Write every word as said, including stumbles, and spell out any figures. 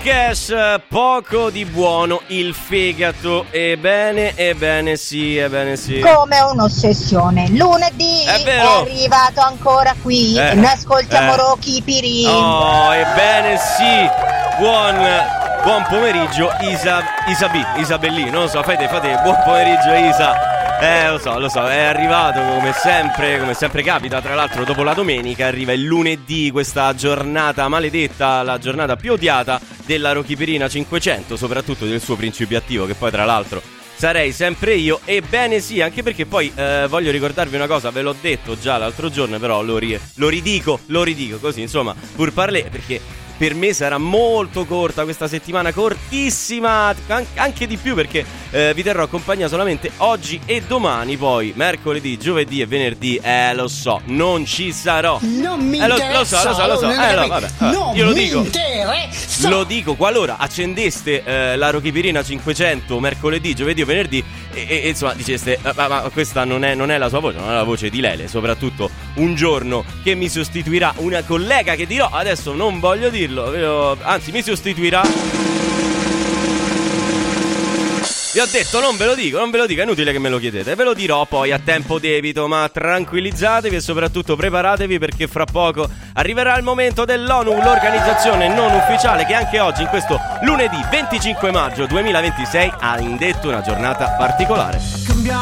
Cash, poco di buono il fegato. Ebbene, ebbene sì, ebbene sì. Come un'ossessione. Lunedì è, è arrivato ancora qui eh, e noi ascoltiamo eh. Rocky Pirin. Oh, ebbene sì. Buon, buon pomeriggio Isa, Isabi, Isabellini, non lo so, fate, fate buon pomeriggio Isa. Eh, lo so, lo so, è arrivato come sempre, come sempre capita, tra l'altro dopo la domenica arriva il lunedì, questa giornata maledetta, la giornata più odiata della Rocky Pirina cinquecento, soprattutto del suo principio attivo, che poi tra l'altro sarei sempre io. Ebbene sì, anche perché poi eh, voglio ricordarvi una cosa, ve l'ho detto già l'altro giorno, però lo, ri- lo ridico, lo ridico così, insomma, pur parler, perché per me sarà molto corta questa settimana, cortissima, an- anche di più, perché eh, vi terrò compagnia solamente oggi e domani, poi mercoledì, giovedì e venerdì, eh lo so, non ci sarò. Non mi eh, lo, interessa, lo so, lo so, lo so, non eh, no, mi- vabbè, vabbè, non io lo mi dico, interessa. lo dico qualora accendeste eh, la Rocky Pirina cinquecento mercoledì, giovedì o venerdì e, e, e insomma diceste ma, ma questa non è, non è la sua voce, non è la voce di Lele, soprattutto un giorno che mi sostituirà una collega che dirò, adesso non voglio dirlo, anzi mi sostituirà. Vi ho detto non ve lo dico, non ve lo dico, è inutile che me lo chiedete, ve lo dirò poi a tempo debito, ma tranquillizzatevi e soprattutto preparatevi, perché fra poco arriverà il momento dell'ONU, l'organizzazione non ufficiale che anche oggi, in questo lunedì venticinque maggio duemilaventisei, ha indetto una giornata particolare.